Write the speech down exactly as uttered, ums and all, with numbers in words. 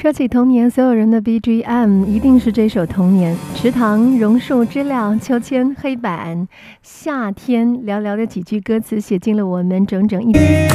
说起童年，所有人的 B G M 一定是这首《童年》。池塘、榕树、知了、秋千、黑板、夏天，寥寥的几句歌词写进了我们整整一